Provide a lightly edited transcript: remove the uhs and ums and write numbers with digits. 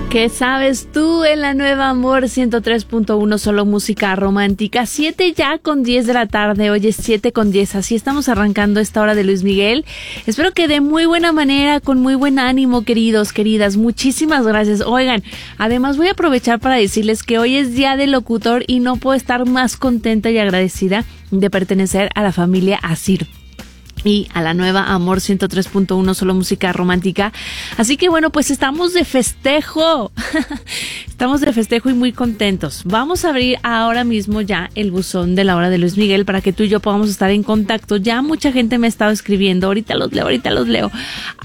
¿Qué sabes tú en la nueva Amor 103.1, solo música romántica? 7 ya con 10 de la tarde, hoy es 7 con 10, así estamos arrancando esta hora de Luis Miguel. Espero que de muy buena manera, con muy buen ánimo, queridos, queridas, muchísimas gracias. Oigan, además voy a aprovechar para decirles que hoy es Día del Locutor y no puedo estar más contenta y agradecida de pertenecer a la familia Asir y a la nueva Amor 103.1, solo música romántica. Así que bueno, pues estamos de festejo. Estamos de festejo y muy contentos. Vamos a abrir ahora mismo ya el buzón de la hora de Luis Miguel para que tú y yo podamos estar en contacto. Ya mucha gente me ha estado escribiendo. Ahorita los leo.